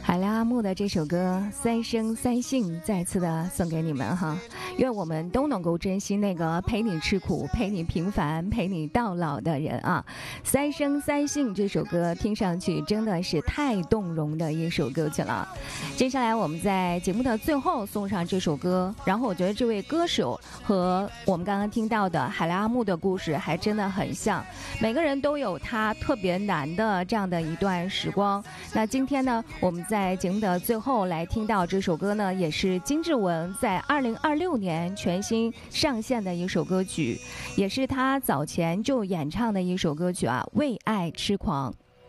海拉阿木的这首歌《三生三幸》再次的送给你们哈，愿我们都能够珍惜那个陪你吃苦、陪你平凡、陪你到老的人啊！《三生三幸》这首歌听上去真的是太动容的一首歌曲了。接下来我们在节目的最后送上这首歌，然后我觉得这位歌手和我们刚刚听到的海拉阿木的故事还真的很像，每个人都有他特别难的这样的一段时光。那今天呢，我们在节目的最后来听到这首歌呢，也是金志文在2026年全新上线的一首歌曲，也是他早前就演唱的一首歌曲啊，《为爱痴狂》。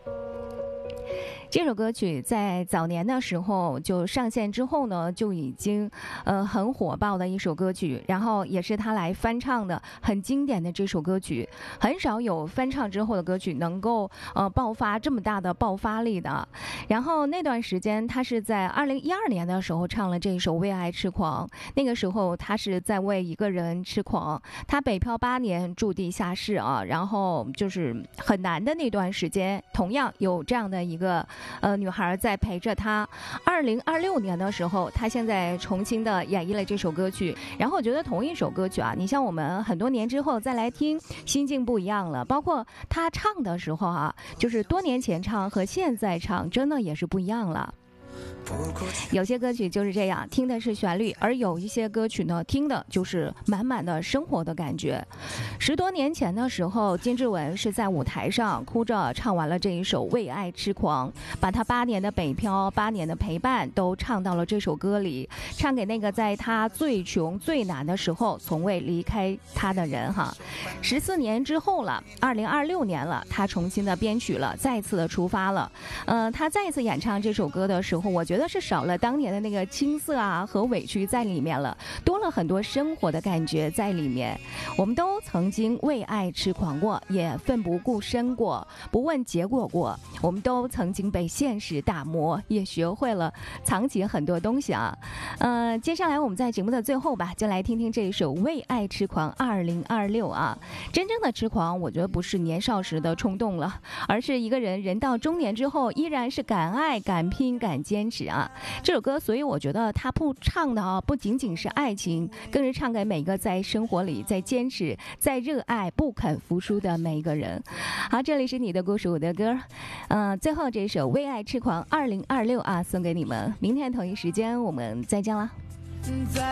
这首歌曲在早年的时候就上线之后呢，就已经很火爆的一首歌曲，然后也是他来翻唱的很经典的这首歌曲，很少有翻唱之后的歌曲能够爆发这么大的爆发力的。然后那段时间他是在2012年的时候唱了这首《为爱痴狂》，那个时候他是在为一个人痴狂，他北漂8年住地下室啊，然后就是很难的那段时间，同样有这样的一个女孩在陪着他。2026年的时候，他现在重新的演绎了这首歌曲，然后我觉得同一首歌曲啊，你像我们很多年之后再来听，心境不一样了，包括他唱的时候啊，就是多年前唱和现在唱真的也是不一样了。有些歌曲就是这样，听的是旋律，而有一些歌曲呢，听的就是满满的生活的感觉。10多年前的时候，金志文是在舞台上哭着唱完了这一首《为爱痴狂》，把他8年的北漂、8年的陪伴都唱到了这首歌里，唱给那个在他最穷最难的时候从未离开他的人哈。14年之后了，2026年了，他重新的编曲了，再次的出发了。他再一次演唱这首歌的时候，我觉得是少了当年的那个青涩啊和委屈在里面了，多了很多生活的感觉在里面。我们都曾经为爱痴狂过，也奋不顾身过，不问结果过。我们都曾经被现实打磨，也学会了藏起很多东西啊。接下来我们在节目的最后吧，就来听听这一首《为爱痴狂2026》啊。真正的痴狂，我觉得不是年少时的冲动了，而是一个人到中年之后，依然是敢爱、敢拼、敢坚持啊。这首歌，所以我觉得他唱的啊，不仅仅是爱情，更是唱给每个在生活里、在坚持、在热爱、不肯服输的每一个人。好，这里是你的故事，我的歌。最后这首《为爱痴狂2026》啊，送给你们。明天同一时间我们再见啦。